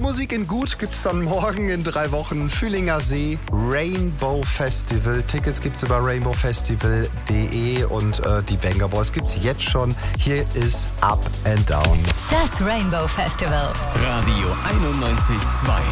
Musik in gut gibt's dann morgen in 3 Wochen. Fühlinger See, Rainbow Festival. Tickets gibt's über rainbowfestival.de und die Banger Boys gibt's jetzt schon. Hier ist Up and Down. Das Rainbow Festival. Radio 91.2.